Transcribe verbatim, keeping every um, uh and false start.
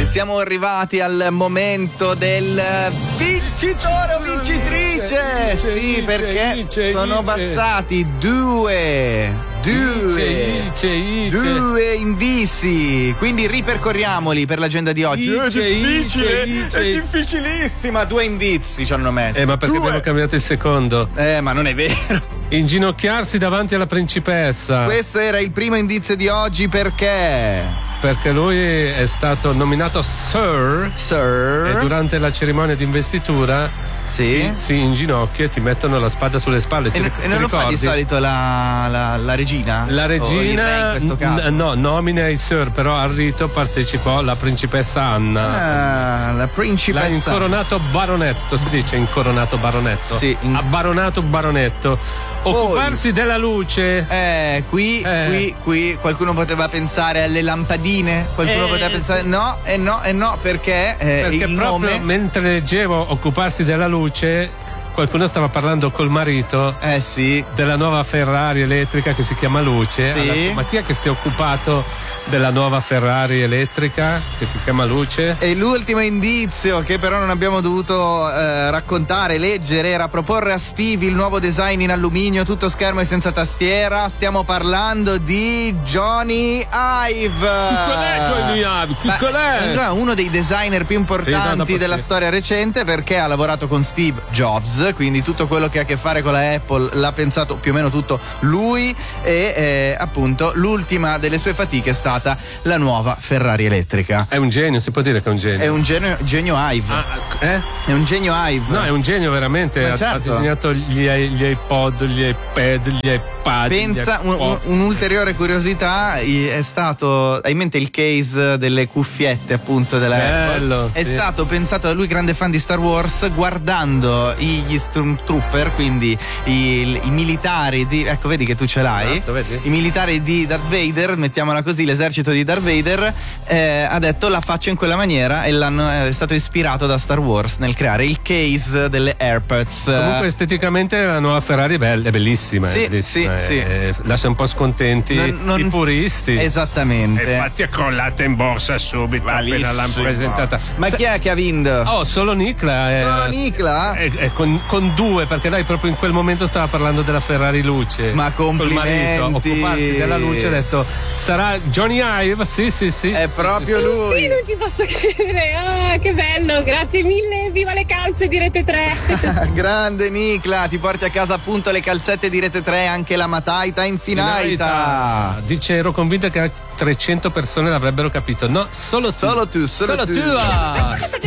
Siamo arrivati al momento del vincitore o vincitrice. Vince, sì, vince, perché vince, sono vince. bastati due, due, Vince, vince. due indizi. Quindi ripercorriamoli per l'agenda di oggi. Vince, è difficile, vince, è vince. difficilissima. Due indizi ci hanno messo. Eh, ma perché Due. abbiamo cambiato il secondo? Eh, ma non è vero. Inginocchiarsi davanti alla principessa. Questo era il primo indizio di oggi perché. Perché lui è stato nominato Sir. Sir. E durante la cerimonia di investitura Sì. si inginocchia e ti mettono la spada sulle spalle. E, ti, e ti non lo fa di ricordi? solito la, la, la regina? La O il re regina, in questo caso? n- no, nomina i Sir, però al rito partecipò la principessa Anna. Ah, la L'ha principessa. incoronato baronetto, si dice incoronato baronetto. Sì, in- Abbaronato baronetto. Occuparsi della luce. Eh, qui, Eh. qui, qui qualcuno poteva pensare alle lampadine, qualcuno Eh, poteva pensare sì. no, e no, e no, perché, eh, Perché il proprio nome. mentre leggevo occuparsi della luce, qualcuno stava parlando col marito Eh sì. della nuova Ferrari elettrica che si chiama Luce. Sì. Ha detto, ma chi è che si è occupato della nuova Ferrari elettrica che si chiama Luce? E l'ultimo indizio che però non abbiamo dovuto eh, raccontare, leggere, era proporre a Steve il nuovo design in alluminio, tutto schermo e senza tastiera. Stiamo parlando di Johnny Ive. Qual è Johnny Ive? Chi Ma- qual è? no, uno dei designer più importanti Sì, no, dopo della sì. storia recente, perché ha lavorato con Steve Jobs, quindi tutto quello che ha a che fare con la Apple l'ha pensato più o meno tutto lui, e eh, appunto l'ultima delle sue fatiche è stata la nuova Ferrari elettrica. È un genio, si può dire che è un genio. È un genio, genio Ive. Ah, eh? È un genio Ive. No, è un genio veramente. Ma Ha, certo. ha disegnato gli, i- gli iPod, gli iPad, gli iPad. Pensa, gli un- iPod. un- un'ulteriore curiosità, i- è stato, hai in mente il case delle cuffiette appunto della Bello, Apple? È sì. stato pensato da lui, grande fan di Star Wars, guardando gli Stormtrooper, quindi i, i militari di, ecco vedi che tu ce l'hai, Esatto, vedi? i militari di Darth Vader, mettiamola così, l'esercito di Darth Vader, eh, ha detto la faccio in quella maniera e l'hanno, è stato ispirato da Star Wars nel creare il case delle AirPods. Comunque esteticamente la nuova Ferrari è, bella, è bellissima. Sì, è bellissima, sì, è- lascia un po' scontenti Non- non- i puristi. Esattamente. E infatti è crollata in borsa subito appena l'hanno presentata. Ma Sa- chi è che ha vinto? Oh, solo Nicla. È, Solo Nicla? è- è con, con due, perché lei proprio in quel momento stava parlando della Ferrari Luce. Ma Col complimenti. marito, occuparsi della luce, ha detto sarà Johnny Ive? Sì, sì, sì. È sì, proprio sì, lui. Sì, non ci posso credere. Ah, che bello, grazie mille. Viva le calze di Rete tre. Grande Nicla, ti porti a casa appunto le calzette di Rete tre, anche la mataita infinaita. Dice, ero convinta che trecento persone l'avrebbero capito. No, solo tu. Solo tu, solo tu. ah. Questa